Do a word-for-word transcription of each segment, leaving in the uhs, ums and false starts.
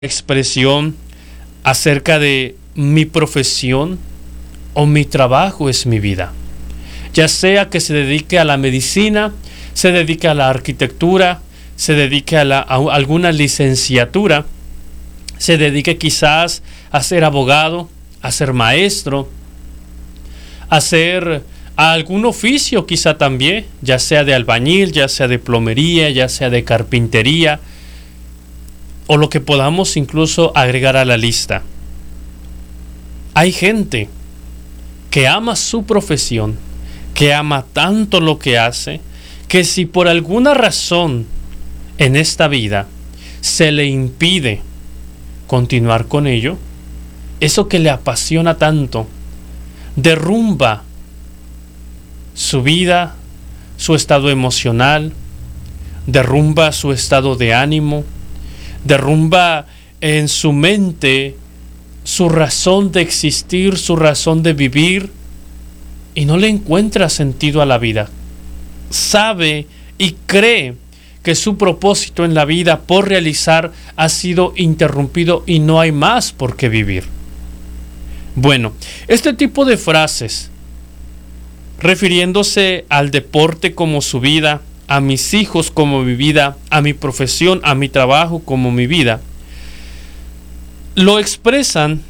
expresión acerca de mi profesión o mi trabajo es mi vida. Ya sea que se dedique a la medicina, se dedique a la arquitectura, se dedique a, la, a alguna licenciatura, se dedique quizás a ser abogado, a ser maestro, a ser a algún oficio quizá también, ya sea de albañil, ya sea de plomería, ya sea de carpintería, o lo que podamos incluso agregar a la lista. Hay gente que ama su profesión, que ama tanto lo que hace, que si por alguna razón en esta vida se le impide continuar con ello, eso que le apasiona tanto derrumba su vida, su estado emocional, derrumba su estado de ánimo, derrumba en su mente su razón de existir, su razón de vivir, y no le encuentra sentido a la vida. Sabe y cree que su propósito en la vida por realizar ha sido interrumpido y no hay más por qué vivir. Bueno, este tipo de frases, refiriéndose al deporte como su vida, a mis hijos como mi vida, a mi profesión, a mi trabajo como mi vida, lo expresan,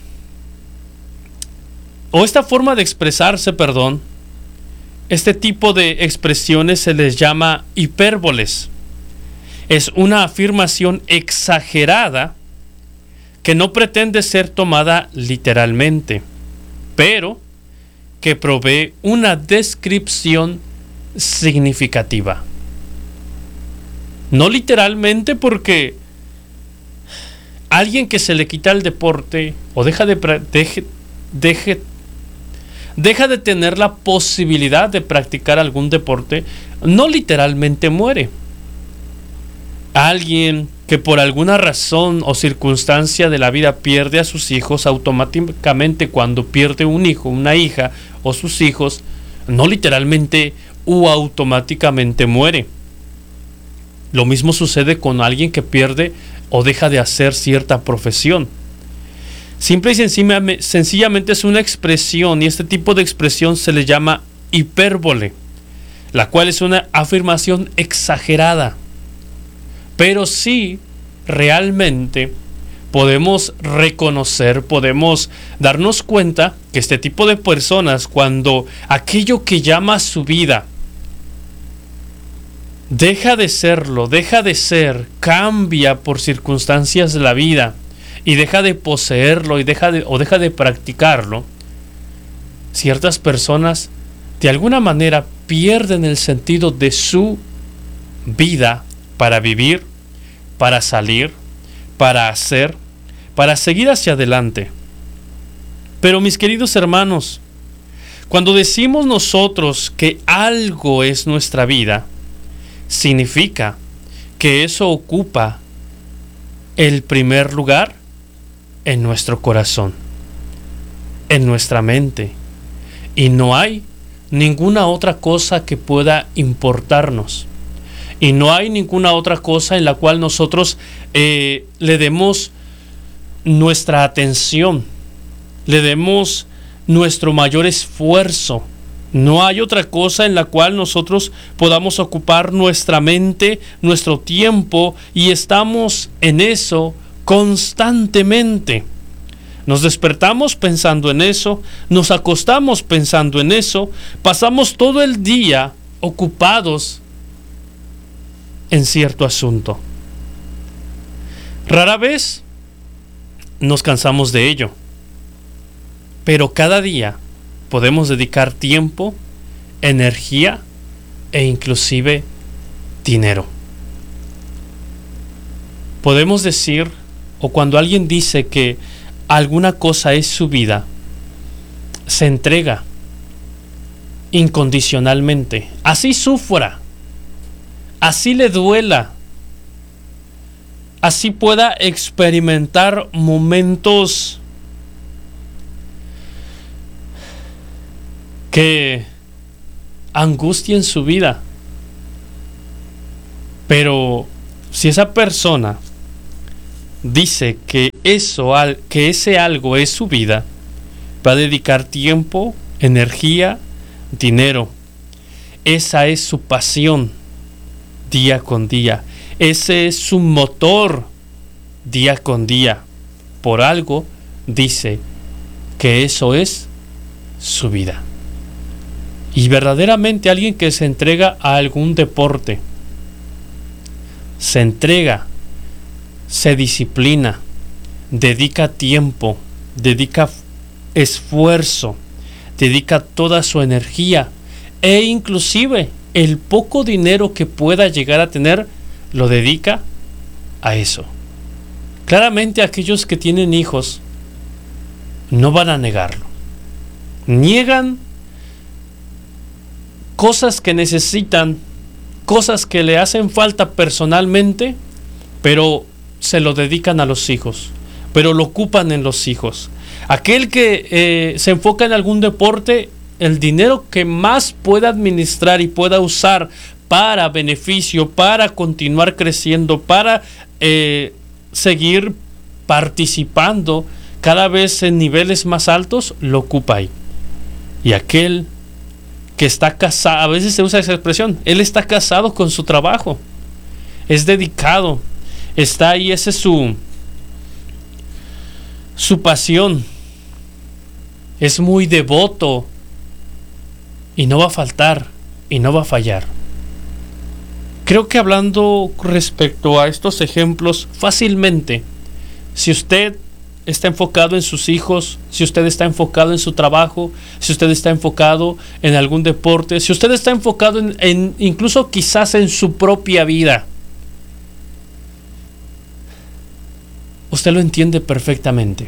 o esta forma de expresarse, perdón, este tipo de expresiones se les llama hipérboles. Es una afirmación exagerada que no pretende ser tomada literalmente, pero que provee una descripción significativa. No literalmente, porque alguien que se le quita el deporte o deja de, deje, deje, deja de tener la posibilidad de practicar algún deporte, no literalmente muere. Alguien que por alguna razón o circunstancia de la vida pierde a sus hijos, automáticamente cuando pierde un hijo, una hija o sus hijos, no literalmente o automáticamente muere. Lo mismo sucede con alguien que pierde o deja de hacer cierta profesión. Simple y sencillamente es una expresión, y este tipo de expresión se le llama hipérbole, la cual es una afirmación exagerada. Pero sí, realmente podemos reconocer, podemos darnos cuenta que este tipo de personas, cuando aquello que llama su vida deja de serlo, deja de ser, cambia por circunstancias de la vida y deja de poseerlo y deja de, o deja de practicarlo, ciertas personas de alguna manera pierden el sentido de su vida para vivir, para salir, para hacer, para seguir hacia adelante. Pero mis queridos hermanos, cuando decimos nosotros que algo es nuestra vida, significa que eso ocupa el primer lugar en nuestro corazón, en nuestra mente, y no hay ninguna otra cosa que pueda importarnos, y no hay ninguna otra cosa en la cual nosotros eh, le demos nuestra atención, le demos nuestro mayor esfuerzo. No hay otra cosa en la cual nosotros podamos ocupar nuestra mente, nuestro tiempo, y estamos en eso constantemente. Nos despertamos pensando en eso, nos acostamos pensando en eso, pasamos todo el día ocupados en cierto asunto. Rara vez nos cansamos de ello, pero cada día podemos dedicar tiempo, energía e inclusive dinero. Podemos decir, o cuando alguien dice que alguna cosa es su vida, se entrega incondicionalmente, así sufra, así le duela, así pueda experimentar momentos que angustien su vida. Pero si esa persona dice que eso, que ese algo es su vida, va a dedicar tiempo, energía, dinero. Esa es su pasión día con día. Ese es su motor día con día. Por algo dice que eso es su vida. Y verdaderamente alguien que se entrega a algún deporte, se entrega, se disciplina, dedica tiempo, dedica esfuerzo, dedica toda su energía e inclusive el poco dinero que pueda llegar a tener lo dedica a eso. Claramente aquellos que tienen hijos no van a negarlo. Niegan cosas que necesitan, cosas que le hacen falta personalmente, pero se lo dedican a los hijos, pero lo ocupan en los hijos. Aquel que eh, se enfoca en algún deporte, el dinero que más pueda administrar y pueda usar para beneficio, para continuar creciendo, para eh, seguir participando cada vez en niveles más altos, lo ocupa ahí. Y aquel que está casado, a veces se usa esa expresión, él está casado con su trabajo, es dedicado, está ahí, ese es su, su pasión, es muy devoto y no va a faltar y no va a fallar. Creo que hablando respecto a estos ejemplos, fácilmente, si usted está enfocado en sus hijos, si usted está enfocado en su trabajo, si usted está enfocado en algún deporte, si usted está enfocado en, en incluso quizás en su propia vida, usted lo entiende perfectamente.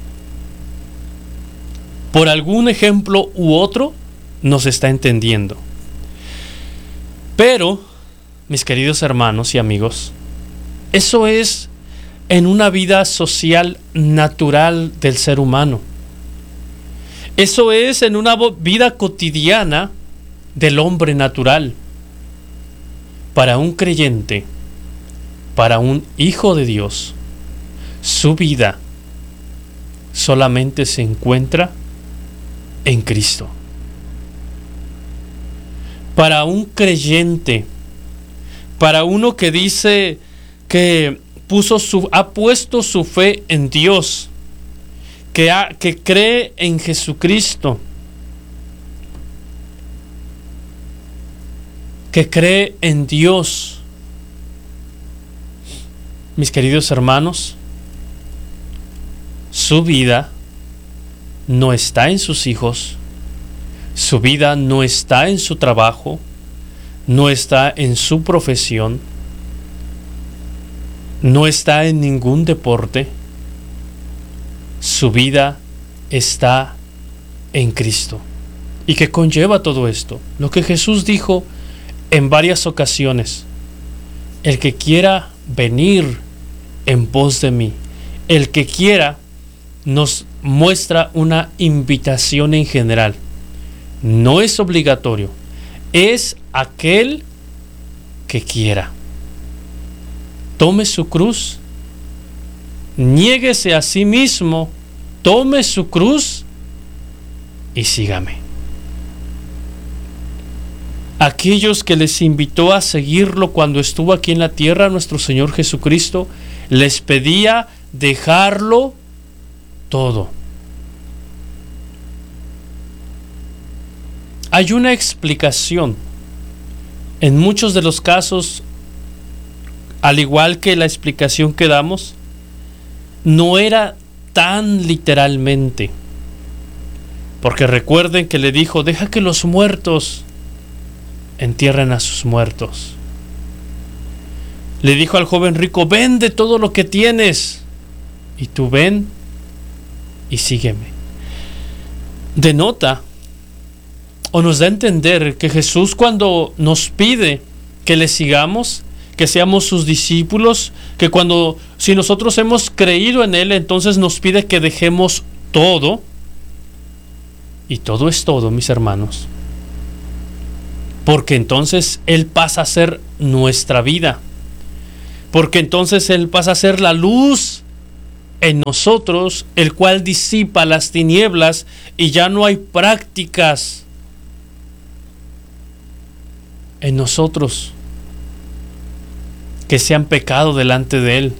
Por algún ejemplo u otro, nos está entendiendo. Pero, mis queridos hermanos y amigos, eso es en una vida social natural del ser humano. Eso es en una vida cotidiana del hombre natural. Para un creyente, para un hijo de Dios, su vida solamente se encuentra en Cristo. Para un creyente, para uno que dice que puso su, ha puesto su fe en Dios, que, ha, que cree en Jesucristo, que cree en Dios, mis queridos hermanos, su vida no está en sus hijos, su vida no está en su trabajo, no está en su profesión, no está en ningún deporte. Su vida está en Cristo. ¿Y qué conlleva todo esto? Lo que Jesús dijo en varias ocasiones: el que quiera venir en pos de mí, el que quiera, nos muestra una invitación en general. No es obligatorio, es aquel que quiera. Tome su cruz, niéguese a sí mismo, tome su cruz y sígame. Aquellos que les invitó a seguirlo cuando estuvo aquí en la tierra, nuestro Señor Jesucristo, les pedía dejarlo todo. Hay una explicación. En muchos de los casos, al igual que la explicación que damos, no era tan literalmente. Porque recuerden que le dijo: deja que los muertos entierren a sus muertos. Le dijo al joven rico: vende todo lo que tienes y tú ven y sígueme. Denota o nos da a entender que Jesús, cuando nos pide que le sigamos, que seamos sus discípulos, que cuando, si nosotros hemos creído en Él, entonces nos pide que dejemos todo. Y todo es todo, mis hermanos. Porque entonces Él pasa a ser nuestra vida. Porque entonces Él pasa a ser la luz en nosotros, el cual disipa las tinieblas y ya no hay prácticas en nosotros que sean pecado delante de Él.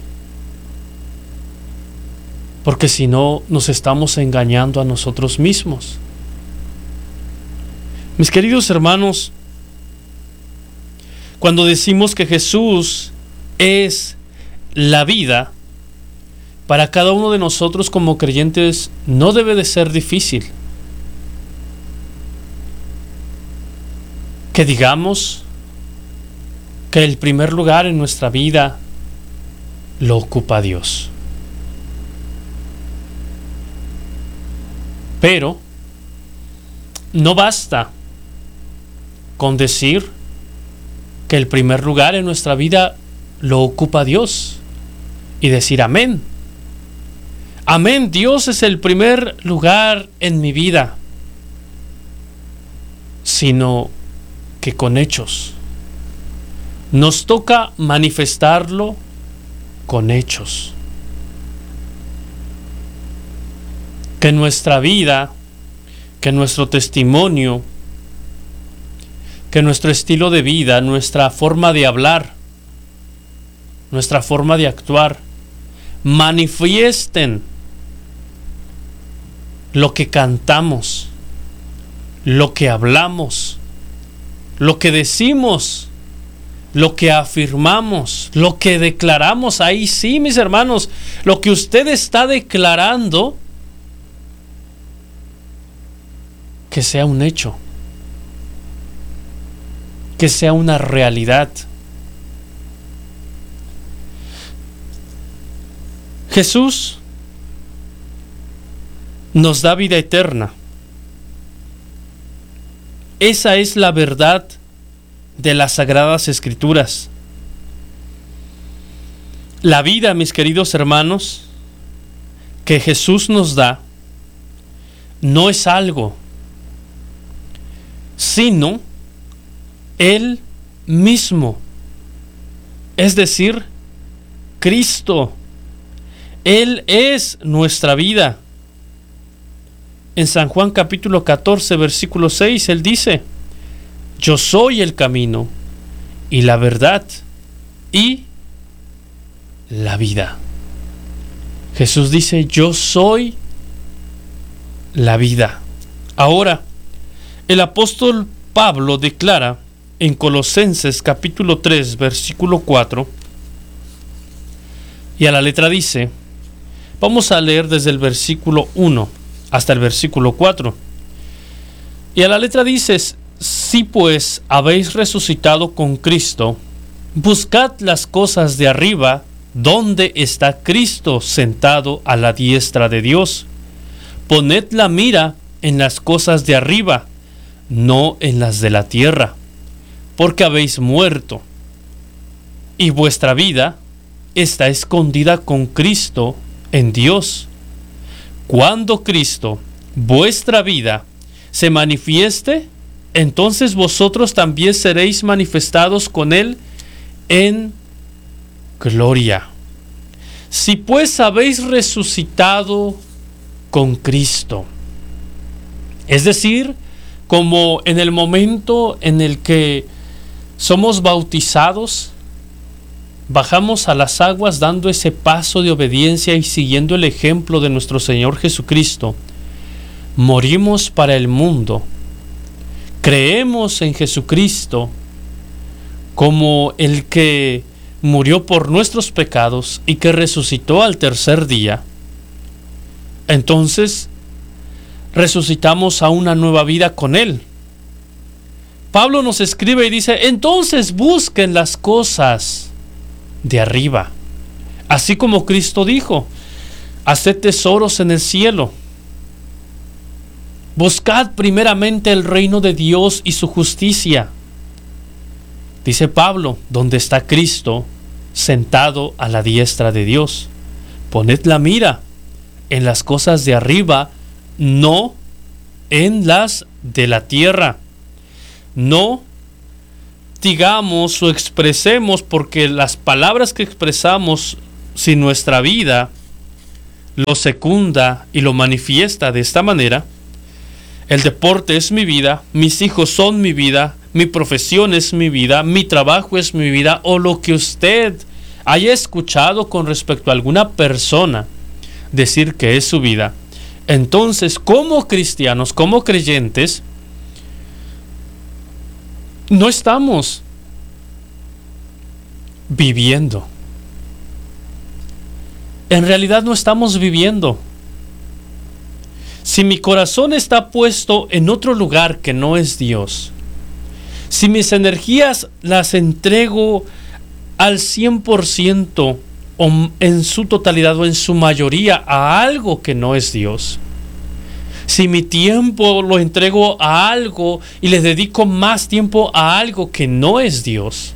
Porque si no, nos estamos engañando a nosotros mismos. Mis queridos hermanos, cuando decimos que Jesús es la vida, para cada uno de nosotros como creyentes no debe de ser difícil que digamos que el primer lugar en nuestra vida lo ocupa Dios. Pero no basta con decir que el primer lugar en nuestra vida lo ocupa Dios y decir amén. Amén, Dios es el primer lugar en mi vida, sino que con hechos. Nos toca manifestarlo con hechos. Que nuestra vida, que nuestro testimonio, que nuestro estilo de vida, nuestra forma de hablar, nuestra forma de actuar, manifiesten lo que cantamos, lo que hablamos, lo que decimos, lo que afirmamos, lo que declaramos. Ahí sí, mis hermanos, lo que usted está declarando, que sea un hecho, que sea una realidad. Jesús nos da vida eterna. Esa es la verdad de las Sagradas Escrituras. La vida, mis queridos hermanos, que Jesús nos da, no es algo, sino Él mismo, es decir, Cristo. Él es nuestra vida. En San Juan capítulo catorce, versículo seis, Él dice: yo soy el camino y la verdad y la vida. Jesús dice: yo soy la vida. Ahora, el apóstol Pablo declara en Colosenses capítulo tres, versículo cuatro, y a la letra dice, vamos a leer desde el versículo uno hasta el versículo cuatro. Y a la letra dice: si pues habéis resucitado con Cristo, buscad las cosas de arriba, donde está Cristo sentado a la diestra de Dios. Poned la mira en las cosas de arriba, no en las de la tierra, porque habéis muerto, y vuestra vida está escondida con Cristo en Dios. Cuando Cristo, vuestra vida, se manifieste, entonces vosotros también seréis manifestados con Él en gloria. Si pues habéis resucitado con Cristo, es decir, como en el momento en el que somos bautizados, bajamos a las aguas dando ese paso de obediencia y siguiendo el ejemplo de nuestro Señor Jesucristo, morimos para el mundo, creemos en Jesucristo como el que murió por nuestros pecados y que resucitó al tercer día. Entonces resucitamos a una nueva vida con Él. Pablo nos escribe y dice: entonces busquen las cosas de arriba, así como Cristo dijo: haced tesoros en el cielo. Buscad primeramente el reino de Dios y su justicia. Dice Pablo: donde está Cristo sentado a la diestra de Dios. Poned la mira en las cosas de arriba, no en las de la tierra. No digamos o expresemos, porque las palabras que expresamos, si nuestra vida lo secunda y lo manifiesta de esta manera. El deporte es mi vida, mis hijos son mi vida, mi profesión es mi vida, mi trabajo es mi vida, o lo que usted haya escuchado con respecto a alguna persona decir que es su vida. Entonces, como cristianos, como creyentes, no estamos viviendo. En realidad no estamos viviendo. Si mi corazón está puesto en otro lugar que no es Dios, si mis energías las entrego al cien por ciento o en su totalidad o en su mayoría a algo que no es Dios, si mi tiempo lo entrego a algo y le dedico más tiempo a algo que no es Dios,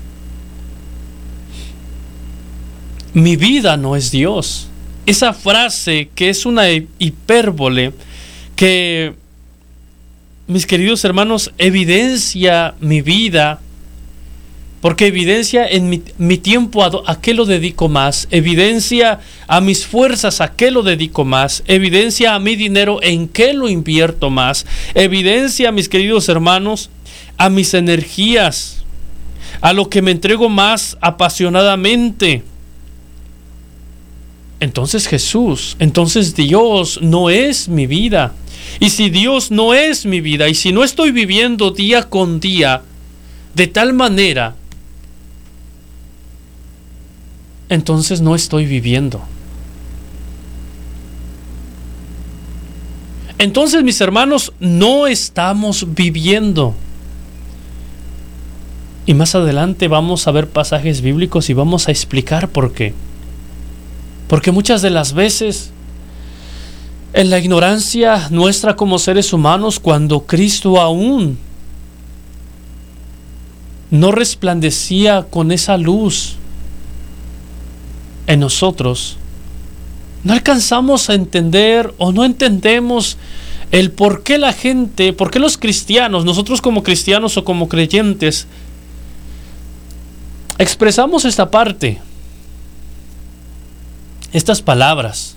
mi vida no es Dios. Esa frase que es una hipérbole que, mis queridos hermanos, evidencia mi vida, porque evidencia en mi, mi tiempo a, a qué lo dedico más, evidencia a mis fuerzas a qué lo dedico más, evidencia a mi dinero en qué lo invierto más, evidencia, mis queridos hermanos, a mis energías, a lo que me entrego más apasionadamente. Entonces Jesús, entonces Dios no es mi vida. Y si Dios no es mi vida, y si no estoy viviendo día con día de tal manera, entonces no estoy viviendo. Entonces, mis hermanos, no estamos viviendo. Y más adelante vamos a ver pasajes bíblicos y vamos a explicar por qué. Porque muchas de las veces, en la ignorancia nuestra como seres humanos, cuando Cristo aún no resplandecía con esa luz en nosotros, no alcanzamos a entender o no entendemos el por qué la gente, por qué los cristianos, nosotros como cristianos o como creyentes, expresamos esta parte, estas palabras.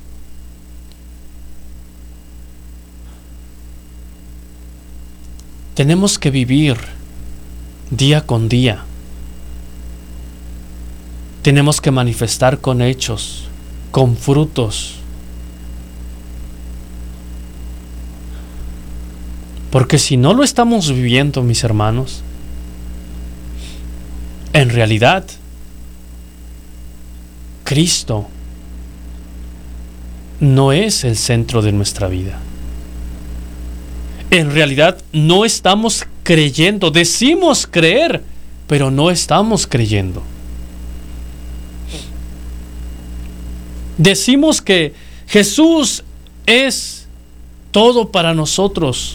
Tenemos que vivir día con día. Tenemos que manifestar con hechos, con frutos. Porque si no lo estamos viviendo, mis hermanos, en realidad, Cristo no es el centro de nuestra vida. En realidad no estamos creyendo. Decimos creer, pero no estamos creyendo. Decimos que Jesús es todo para nosotros.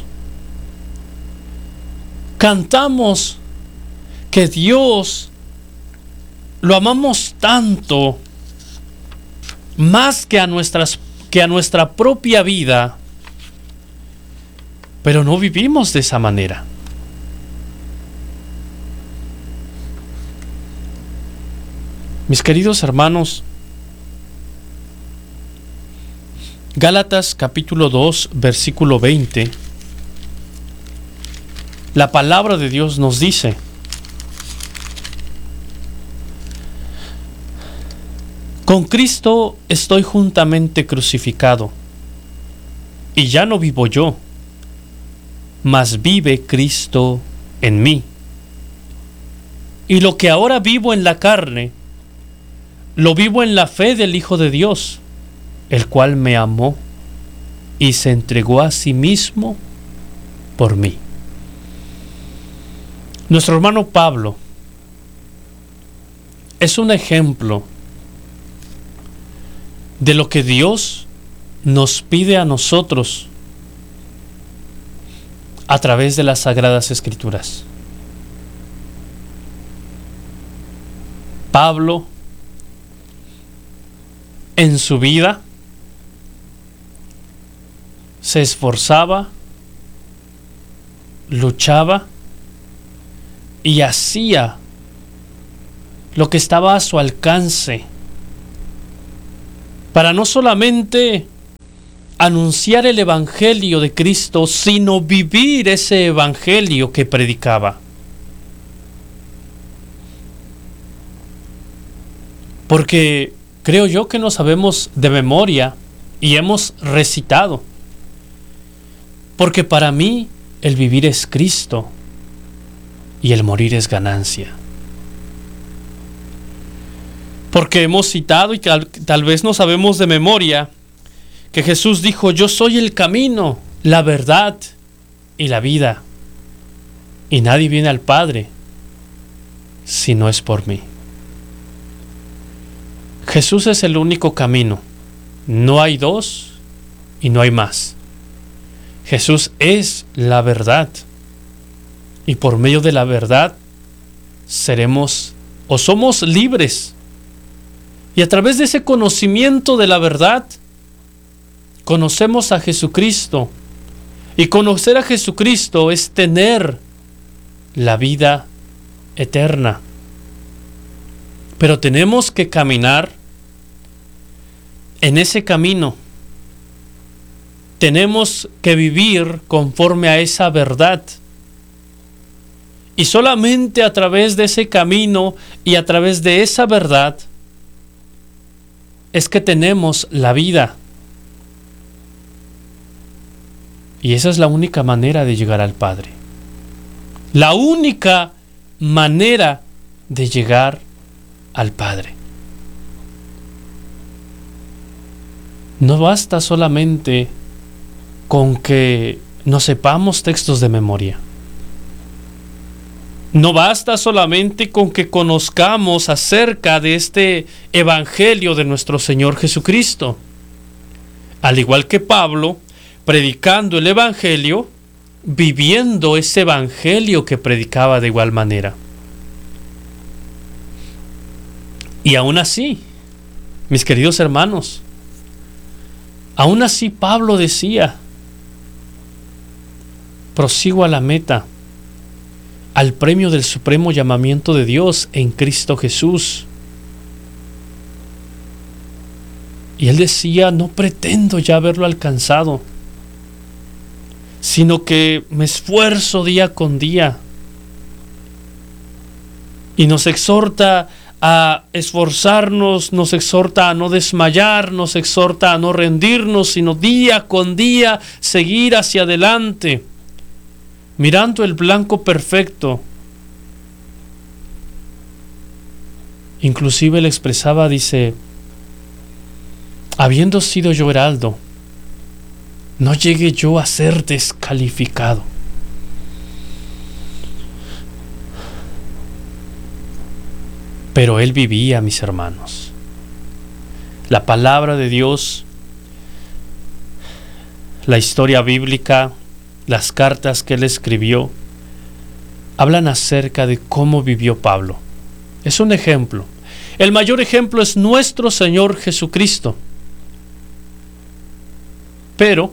Cantamos que Dios lo amamos tanto, más que a nuestras que a nuestra propia vida, pero no vivimos de esa manera. Mis queridos hermanos, Gálatas capítulo dos, versículo veinte, la palabra de Dios nos dice: con Cristo estoy juntamente crucificado, y ya no vivo yo, mas vive Cristo en mí. Y lo que ahora vivo en la carne, lo vivo en la fe del Hijo de Dios, el cual me amó y se entregó a sí mismo por mí. Nuestro hermano Pablo es un ejemplo de lo que Dios nos pide a nosotros a través de las Sagradas Escrituras. Pablo, en su vida, se esforzaba, luchaba y hacía lo que estaba a su alcance para no solamente anunciar el evangelio de Cristo, sino vivir ese evangelio que predicaba. Porque creo yo que no sabemos de memoria y hemos recitado. Porque para mí el vivir es Cristo y el morir es ganancia. Porque hemos citado y tal, tal vez no sabemos de memoria que Jesús dijo: yo soy el camino, la verdad y la vida, y nadie viene al Padre si no es por mí. Jesús es el único camino, no hay dos y no hay más. Jesús es la verdad, y por medio de la verdad seremos o somos libres. Y a través de ese conocimiento de la verdad, conocemos a Jesucristo. Y conocer a Jesucristo es tener la vida eterna. Pero tenemos que caminar en ese camino. Tenemos que vivir conforme a esa verdad. Y solamente a través de ese camino y a través de esa verdad es que tenemos la vida. Y esa es la única manera de llegar al Padre. La única manera de llegar al Padre. No basta solamente con que no sepamos textos de memoria. No basta solamente con que conozcamos acerca de este evangelio de nuestro Señor Jesucristo. Al igual que Pablo, predicando el evangelio, viviendo ese evangelio que predicaba de igual manera. Y aún así, mis queridos hermanos, aún así Pablo decía: prosigo a la meta, al premio del supremo llamamiento de Dios en Cristo Jesús. Y él decía: no pretendo ya haberlo alcanzado, sino que me esfuerzo día con día. Y nos exhorta a esforzarnos, nos exhorta a no desmayar, nos exhorta a no rendirnos, sino día con día seguir hacia adelante, mirando el blanco perfecto. Inclusive él expresaba, dice: habiendo sido yo heraldo, no llegue yo a ser descalificado. Pero él vivía, mis hermanos. La palabra de Dios, la historia bíblica, las cartas que él escribió, hablan acerca de cómo vivió Pablo. Es un ejemplo. El mayor ejemplo es nuestro Señor Jesucristo. Pero,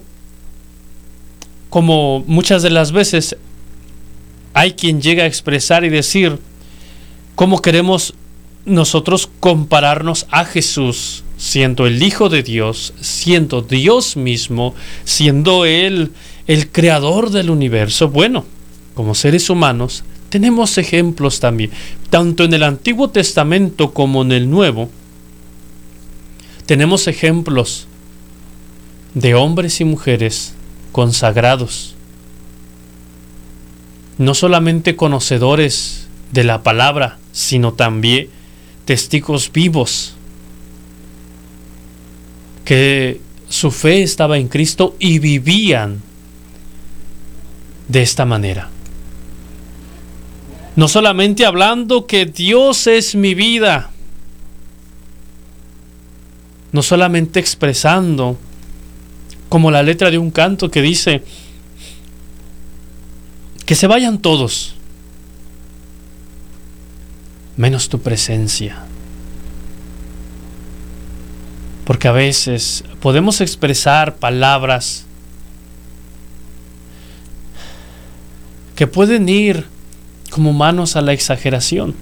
como muchas de las veces hay quien llega a expresar y decir cómo queremos nosotros compararnos a Jesús, siendo el Hijo de Dios, siendo Dios mismo, siendo Él el creador del universo. Bueno, como seres humanos tenemos ejemplos también, tanto en el Antiguo Testamento como en el Nuevo. Tenemos ejemplos de hombres y mujeres consagrados, no solamente conocedores de la palabra, sino también testigos vivos, que su fe estaba en Cristo y vivían de esta manera. No solamente hablando que Dios es mi vida, no solamente expresando como la letra de un canto que dice: que se vayan todos, menos tu presencia. Porque a veces podemos expresar palabras que pueden ir como manos a la exageración.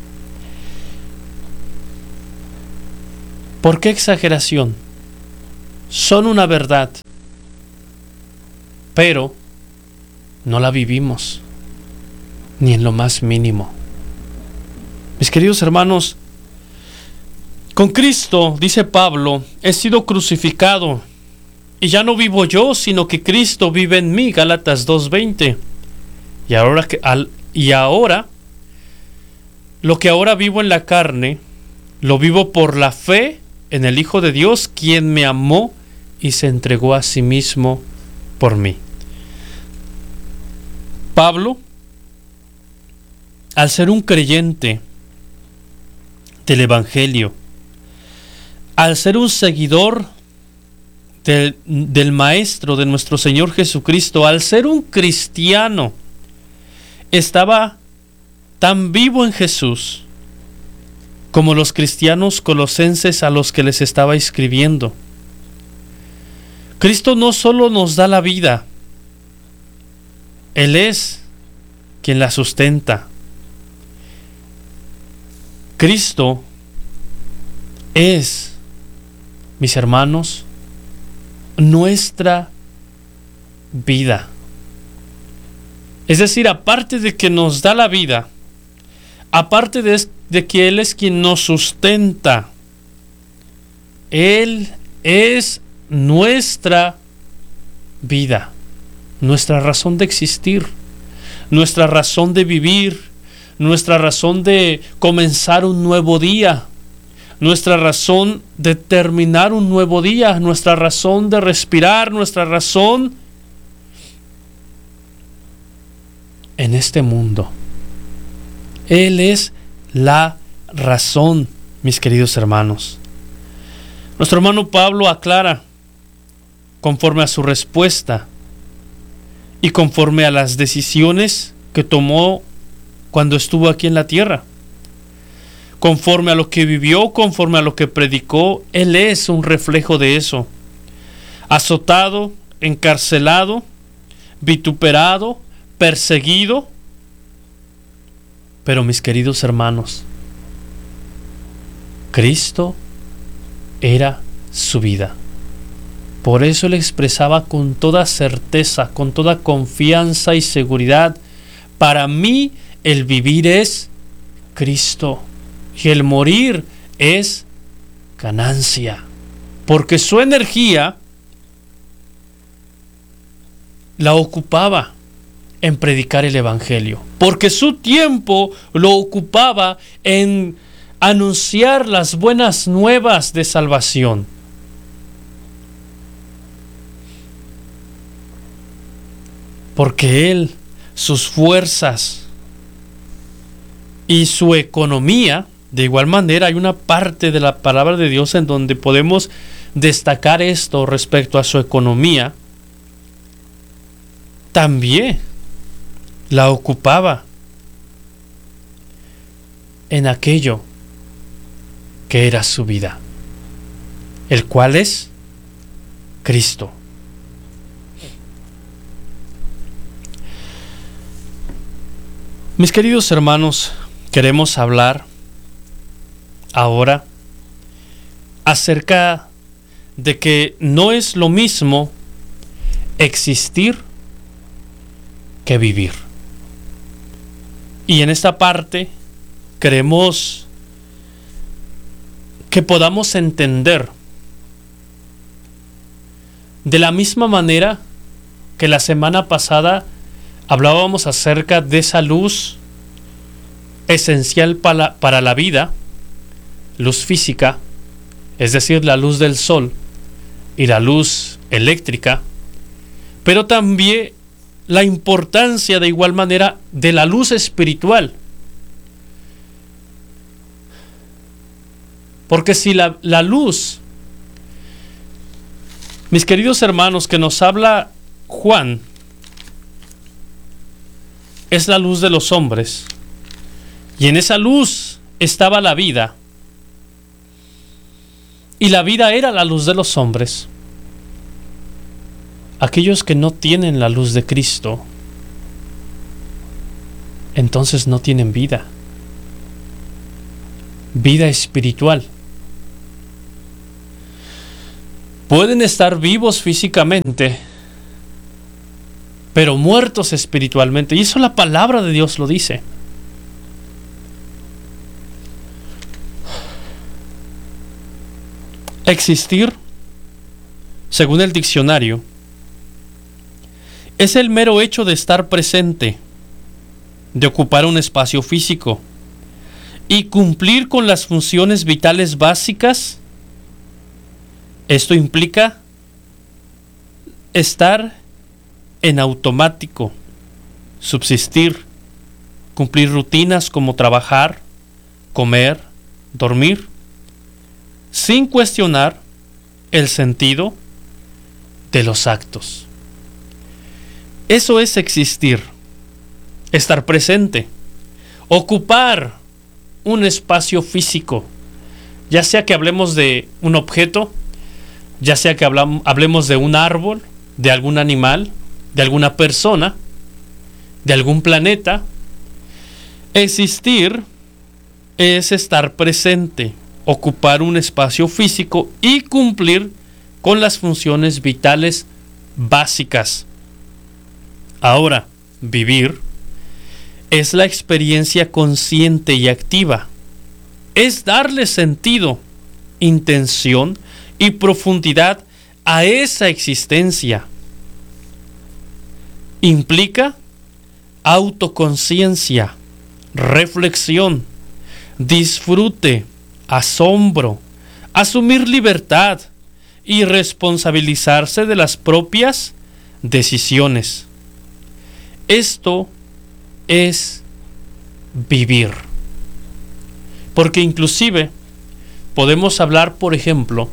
¿Por qué exageración? Son una verdad, pero no la vivimos, ni en lo más mínimo. Mis queridos hermanos, con Cristo, dice Pablo, he sido crucificado, y ya no vivo yo, sino que Cristo vive en mí, Gálatas dos veinte. Y ahora, que, al, y ahora, lo que ahora vivo en la carne, lo vivo por la fe en el Hijo de Dios, quien me amó y se entregó a sí mismo por mí. Pablo, al ser un creyente del Evangelio, al ser un seguidor de, del Maestro, de nuestro Señor Jesucristo, al ser un cristiano, estaba tan vivo en Jesús como los cristianos colosenses a los que les estaba escribiendo. Cristo no solo nos da la vida, Él es quien la sustenta. Cristo es, mis hermanos, nuestra vida. Es decir, aparte de que nos da la vida, aparte de, de que Él es quien nos sustenta, Él es nuestra vida, nuestra razón de existir, nuestra razón de vivir, nuestra razón de comenzar un nuevo día, nuestra razón de terminar un nuevo día, nuestra razón de respirar, nuestra razón en este mundo. Él es la razón, mis queridos hermanos. Nuestro hermano Pablo aclara, conforme a su respuesta y conforme a las decisiones que tomó cuando estuvo aquí en la tierra, conforme a lo que vivió, conforme a lo que predicó, Él es un reflejo de eso. Azotado, encarcelado, vituperado, perseguido. Pero mis queridos hermanos, Cristo era su vida. Por eso Él expresaba con toda certeza, con toda confianza y seguridad: para mí el vivir es Cristo y el morir es ganancia. Porque su energía la ocupaba en predicar el Evangelio, porque su tiempo lo ocupaba en anunciar las buenas nuevas de salvación. Porque él, sus fuerzas y su economía, de igual manera, hay una parte de la palabra de Dios en donde podemos destacar esto respecto a su economía, también la ocupaba en aquello que era su vida, el cual es Cristo. Mis queridos hermanos, queremos hablar ahora acerca de que no es lo mismo existir que vivir. Y en esta parte queremos que podamos entender de la misma manera que la semana pasada hablábamos acerca de esa luz esencial para, para la vida, luz física, es decir, la luz del sol y la luz eléctrica, pero también la importancia de igual manera de la luz espiritual. Porque si la, la luz, mis queridos hermanos, que nos habla Juan, es la luz de los hombres, y en esa luz estaba la vida, y la vida era la luz de los hombres. Aquellos que no tienen la luz de Cristo, entonces no tienen vida, vida espiritual. Pueden estar vivos físicamente, pero muertos espiritualmente. Y eso la palabra de Dios lo dice. Existir, según el diccionario, es el mero hecho de estar presente, de ocupar un espacio físico y cumplir con las funciones vitales básicas. Esto implica estar en automático, subsistir, cumplir rutinas como trabajar, comer, dormir, sin cuestionar el sentido de los actos. Eso es existir, estar presente, ocupar un espacio físico, ya sea que hablemos de un objeto, ya sea que hablamos, hablemos de un árbol, de algún animal, de alguna persona, de algún planeta. Existir es estar presente, ocupar un espacio físico y cumplir con las funciones vitales básicas. Ahora, vivir es la experiencia consciente y activa. Es darle sentido, intención y profundidad a esa existencia. Implica autoconciencia, reflexión, disfrute, asombro, asumir libertad y responsabilizarse de las propias decisiones. Esto es vivir. Porque inclusive podemos hablar, por ejemplo,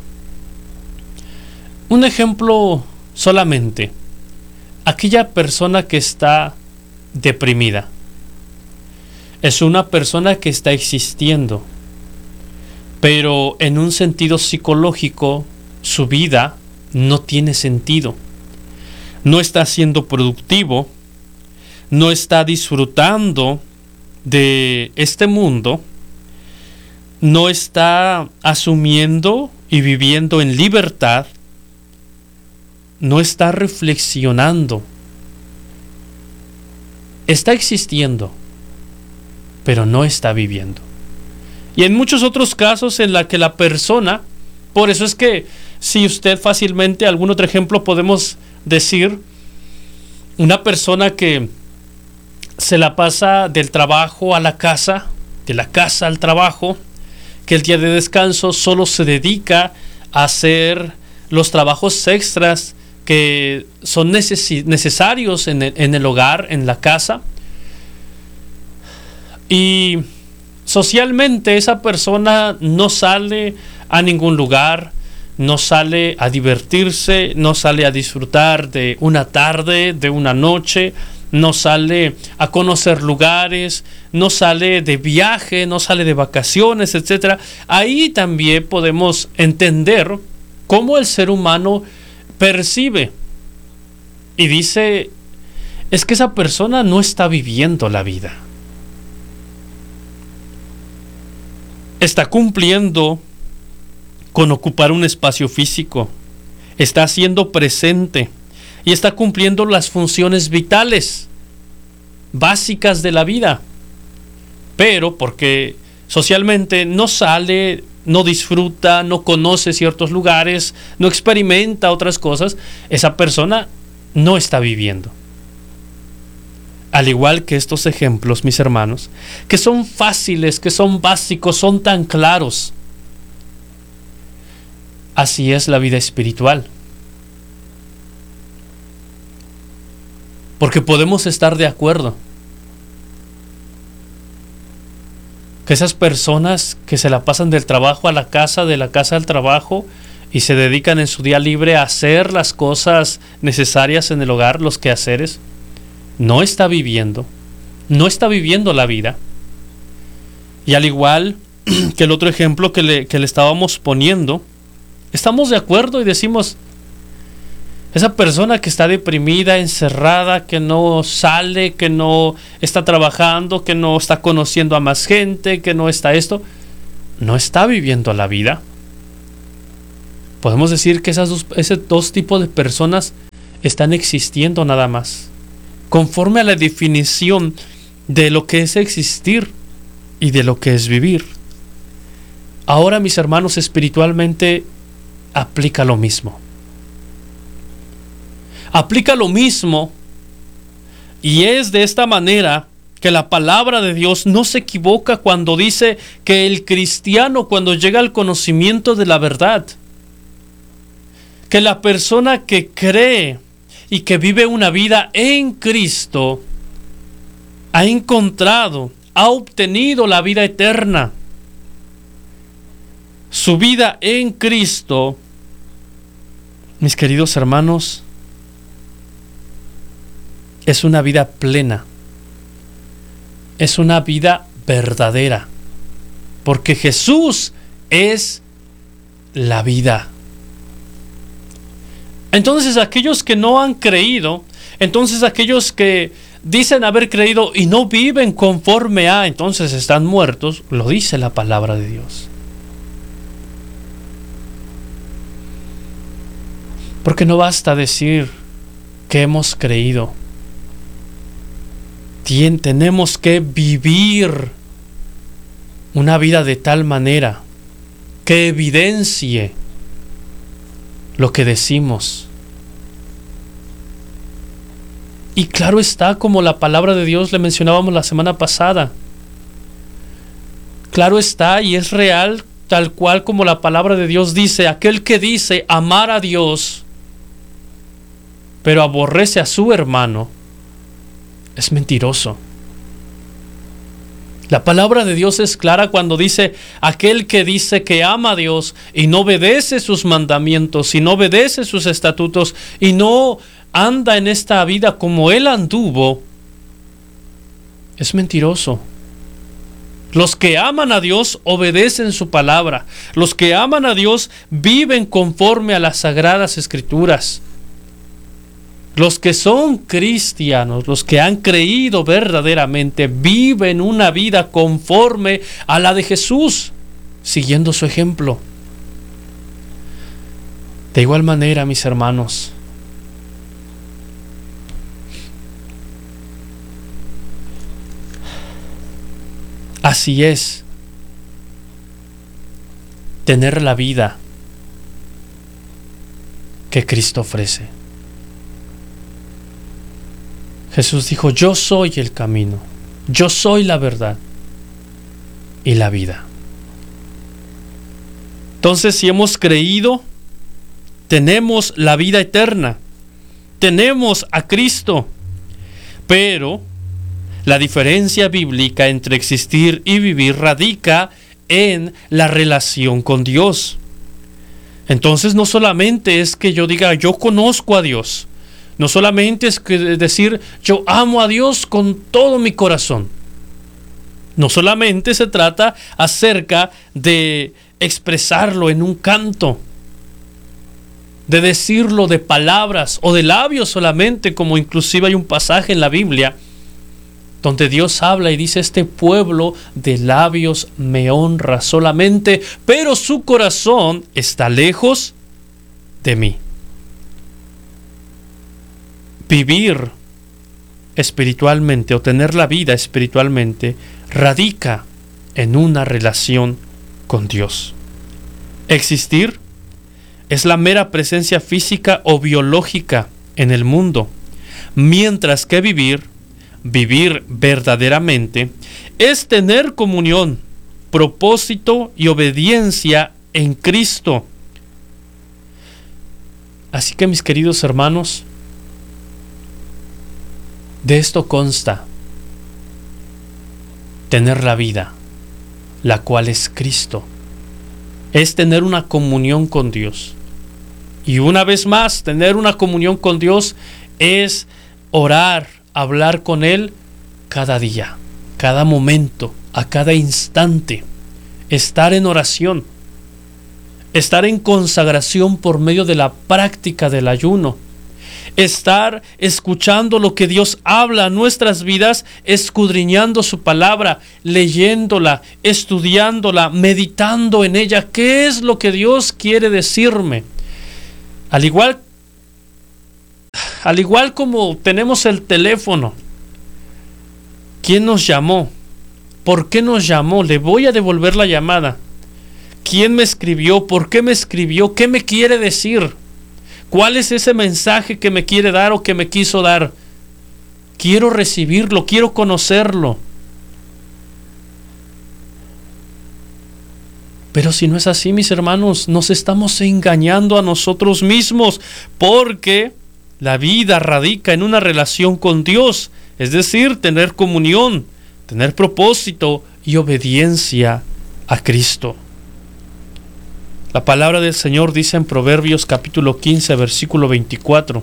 un ejemplo solamente, aquella persona que está deprimida. Es una persona que está existiendo, pero en un sentido psicológico su vida no tiene sentido. No está siendo productivo, no está disfrutando de este mundo, no está asumiendo y viviendo en libertad, no está reflexionando. Está existiendo, pero no está viviendo. Y en muchos otros casos en la que la persona, por eso es que si usted fácilmente, algún otro ejemplo podemos decir, una persona que se la pasa del trabajo a la casa, de la casa al trabajo, que el día de descanso solo se dedica a hacer los trabajos extras que son neces- necesarios en el, en el hogar, en la casa. Y socialmente esa persona no sale a ningún lugar, no sale a divertirse, no sale a disfrutar de una tarde, de una noche, no sale a conocer lugares, no sale de viaje, no sale de vacaciones, etcétera. Ahí también podemos entender cómo el ser humano percibe y dice, es que esa persona no está viviendo la vida. Está cumpliendo con ocupar un espacio físico, está siendo presente y está cumpliendo las funciones vitales básicas de la vida, pero porque socialmente no sale, no disfruta, no conoce ciertos lugares, no experimenta otras cosas, esa persona no está viviendo. Al igual que estos ejemplos, mis hermanos, que son fáciles, que son básicos, son tan claros. Así es la vida espiritual. Porque podemos estar de acuerdo que esas personas que se la pasan del trabajo a la casa, de la casa al trabajo, y se dedican en su día libre a hacer las cosas necesarias en el hogar, los quehaceres, no está viviendo, no está viviendo la vida. Y al igual que el otro ejemplo que le, que le estábamos poniendo, estamos de acuerdo y decimos, esa persona que está deprimida, encerrada, que no sale, que no está trabajando, que no está conociendo a más gente, que no está esto, no está viviendo la vida. Podemos decir que esas dos, ese dos tipos de personas están existiendo nada más. conforme a la definición de lo que es existir y de lo que es vivir. Ahora, mis hermanos, espiritualmente aplica lo mismo. Aplica lo mismo, y es de esta manera que la palabra de Dios no se equivoca cuando dice que el cristiano, cuando llega al conocimiento de la verdad, que la persona que cree y que vive una vida en Cristo ha encontrado, ha obtenido la vida eterna. Su vida en Cristo, mis queridos hermanos, es una vida plena, es una vida verdadera, porque Jesús es la vida. Entonces aquellos que no han creído, entonces aquellos que dicen haber creído y no viven conforme a, entonces están muertos, lo dice la palabra de Dios. Porque no basta decir que hemos creído. Tien, tenemos que vivir una vida de tal manera que evidencie lo que decimos. Y claro está, como la palabra de Dios le mencionábamos la semana pasada. Claro está y es real, tal cual como la palabra de Dios dice, aquel que dice amar a Dios, pero aborrece a su hermano, es mentiroso. La palabra de Dios es clara cuando dice, aquel que dice que ama a Dios y no obedece sus mandamientos, y no obedece sus estatutos, y no anda en esta vida como Él anduvo, es mentiroso. Los que aman a Dios obedecen su palabra. Los que aman a Dios viven conforme a las sagradas escrituras. Los que son cristianos, los que han creído verdaderamente, viven una vida conforme a la de Jesús, siguiendo su ejemplo. De igual manera, mis hermanos, así es tener la vida que Cristo ofrece. Jesús dijo, yo soy el camino, yo soy la verdad y la vida. Entonces, si hemos creído, tenemos la vida eterna, tenemos a Cristo, pero la diferencia bíblica entre existir y vivir radica en la relación con Dios. Entonces, no solamente es que yo diga, yo conozco a Dios, no solamente es que decir, yo amo a Dios con todo mi corazón. No solamente se trata acerca de expresarlo en un canto, de decirlo de palabras o de labios solamente, como inclusive hay un pasaje en la Biblia donde Dios habla y dice, este pueblo de labios me honra solamente, pero su corazón está lejos de mí. Vivir espiritualmente o tener la vida espiritualmente radica en una relación con Dios. Existir es la mera presencia física o biológica en el mundo, mientras que vivir, vivir verdaderamente, es tener comunión, propósito y obediencia en Cristo. Así que, mis queridos hermanos, de esto consta tener la vida, la cual es Cristo. Es tener una comunión con Dios. Y una vez más, tener una comunión con Dios es orar, hablar con Él cada día, cada momento, a cada instante. Estar en oración, estar en consagración por medio de la práctica del ayuno. Estar escuchando lo que Dios habla a nuestras vidas, escudriñando su palabra, leyéndola, estudiándola, meditando en ella. ¿Qué es lo que Dios quiere decirme? Al igual, al igual como tenemos el teléfono, ¿quién nos llamó? ¿Por qué nos llamó? Le voy a devolver la llamada. ¿Quién me escribió? ¿Por qué me escribió? ¿Qué me quiere decir? ¿Cuál es ese mensaje que me quiere dar o que me quiso dar? Quiero recibirlo, quiero conocerlo. Pero si no es así, mis hermanos, nos estamos engañando a nosotros mismos, porque la vida radica en una relación con Dios, es decir, tener comunión, tener propósito y obediencia a Cristo. La palabra del Señor dice en Proverbios capítulo quince, versículo veinticuatro.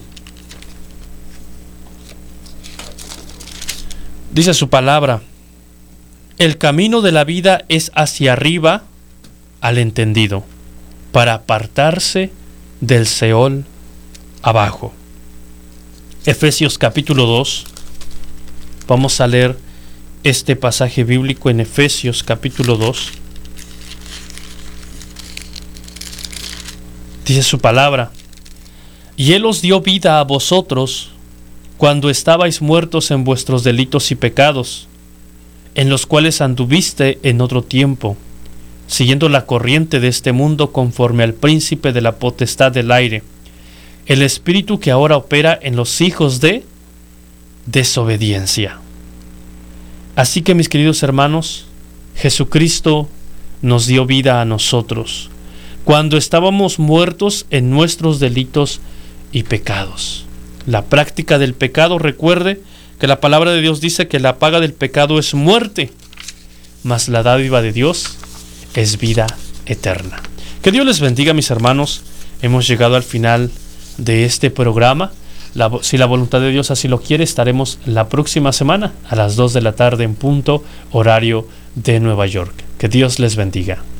Dice su palabra: el camino de la vida es hacia arriba al entendido, para apartarse del Seol abajo. Efesios capítulo dos. Vamos a leer este pasaje bíblico en Efesios capítulo dos. Dice su palabra: y Él os dio vida a vosotros cuando estabais muertos en vuestros delitos y pecados, en los cuales anduviste en otro tiempo, siguiendo la corriente de este mundo conforme al príncipe de la potestad del aire, el espíritu que ahora opera en los hijos de desobediencia. Así que, mis queridos hermanos, Jesucristo nos dio vida a nosotros cuando estábamos muertos en nuestros delitos y pecados. La práctica del pecado, recuerde que la palabra de Dios dice que la paga del pecado es muerte, mas la dádiva de Dios es vida eterna. Que Dios les bendiga, mis hermanos. Hemos llegado al final de este programa. La, si la voluntad de Dios así lo quiere, estaremos la próxima semana a las dos de la tarde en punto, horario de Nueva York. Que Dios les bendiga.